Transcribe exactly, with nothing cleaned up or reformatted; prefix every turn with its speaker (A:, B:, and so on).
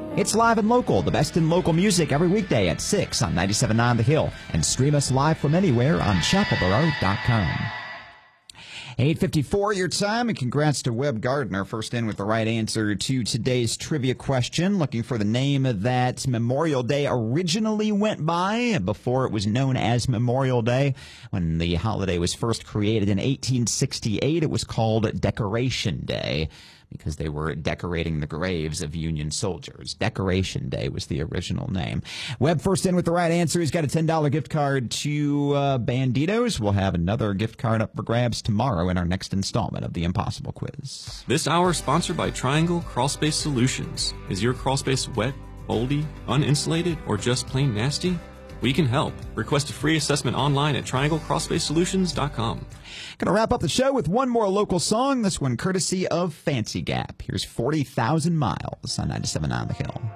A: It's Live and Local, the best in local music every weekday at six on ninety-seven point nine The Hill. And stream us live from anywhere on chapel borough dot com. eight fifty-four your time, and congrats to Webb Gardner, first in with the right answer to today's trivia question, looking for the name that Memorial Day originally went by before it was known as Memorial Day. When the holiday was first created in eighteen sixty-eight, it was called Decoration Day, because they were decorating the graves of Union soldiers. Decoration Day was the original name. Webb first in with the right answer. He's got a ten dollar gift card to uh, Banditos. We'll have another gift card up for grabs tomorrow in our next installment of the Impossible Quiz.
B: This hour is sponsored by Triangle Crawlspace Solutions. Is your crawlspace wet, moldy, uninsulated, or just plain nasty? We can help. Request a free assessment online at triangle crawlspace solutions dot com.
A: Gonna wrap up the show with one more local song, this one courtesy of Fancy Gap. Here's forty thousand miles on ninety-seven point nine The Hill.